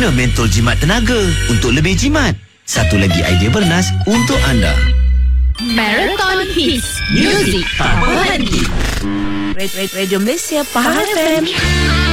Guna mentol jimat tenaga untuk lebih jimat. Satu lagi idea bernas untuk anda. Marathon Hits Music tanpa henti. Radio Malaysia, Pahang FM.